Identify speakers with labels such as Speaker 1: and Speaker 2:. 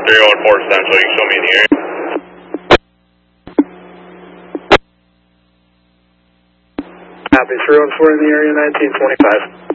Speaker 1: 314 Central, you can show me in the area.
Speaker 2: Copy, 314 in the area, 1925.